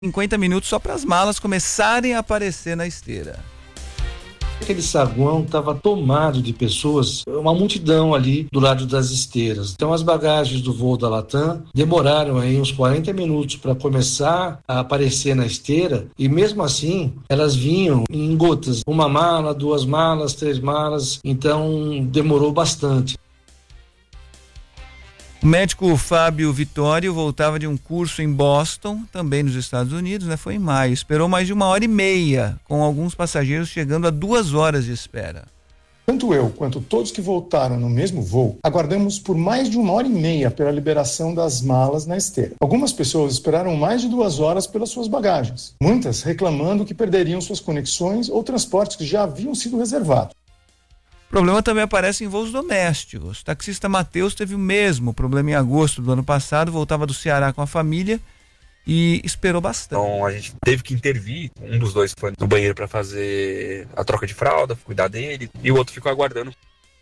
50 minutos só para as malas começarem a aparecer na esteira. Aquele saguão estava tomado de pessoas, uma multidão ali do lado das esteiras. Então as bagagens do voo da Latam demoraram aí uns 40 minutos para começar a aparecer na esteira, e mesmo assim elas vinham em gotas, uma mala, 2 malas, 3 malas, então demorou bastante. O médico Fábio Vitório voltava de um curso em Boston, também nos Estados Unidos, foi em maio. Esperou mais de 1h30, com alguns passageiros chegando a 2 horas de espera. Tanto eu quanto todos que voltaram no mesmo voo, aguardamos por mais de 1h30 pela liberação das malas na esteira. Algumas pessoas esperaram mais de 2 horas pelas suas bagagens, muitas reclamando que perderiam suas conexões ou transportes que já haviam sido reservados. O problema também aparece em voos domésticos. O taxista Matheus teve o mesmo problema em agosto do ano passado, voltava do Ceará com a família e esperou bastante. Então a gente teve que intervir, um dos dois foi no banheiro para fazer a troca de fralda, cuidar dele, e o outro ficou aguardando.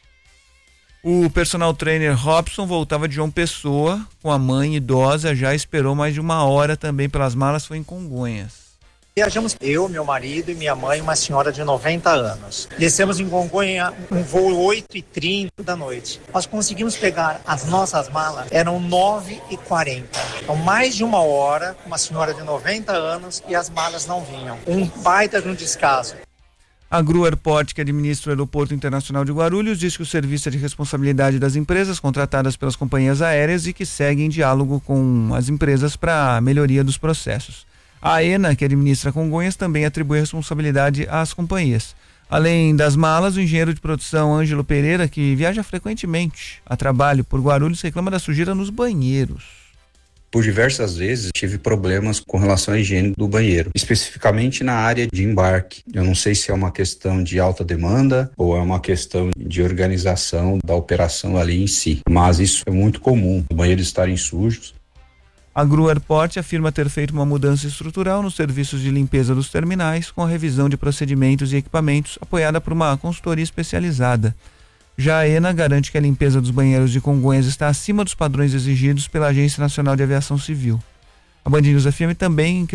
O personal trainer Robson voltava de João Pessoa com a mãe idosa, já esperou mais de 1 hora também pelas malas, foi em Congonhas. Viajamos eu, meu marido e minha mãe, uma senhora de 90 anos. Descemos em Congonha um voo 8h30 da noite. Nós conseguimos pegar as nossas malas, eram 9h40. Então mais de 1 hora, uma senhora de 90 anos e as malas não vinham. Um baita de um descaso. A Gru Airport, que administra o Aeroporto Internacional de Guarulhos, diz que o serviço é de responsabilidade das empresas contratadas pelas companhias aéreas e que segue em diálogo com as empresas para a melhoria dos processos. A AENA, que administra Congonhas, também atribui a responsabilidade às companhias. Além das malas, o engenheiro de produção Ângelo Pereira, que viaja frequentemente a trabalho por Guarulhos, reclama da sujeira nos banheiros. Por diversas vezes tive problemas com relação à higiene do banheiro, especificamente na área de embarque. Eu não sei se é uma questão de alta demanda ou é uma questão de organização da operação ali em si, mas isso é muito comum, os banheiros estarem sujos. A Gru Airport afirma ter feito uma mudança estrutural nos serviços de limpeza dos terminais, com a revisão de procedimentos e equipamentos apoiada por uma consultoria especializada. Já a AENA garante que a limpeza dos banheiros de Congonhas está acima dos padrões exigidos pela Agência Nacional de Aviação Civil. A Band News FM também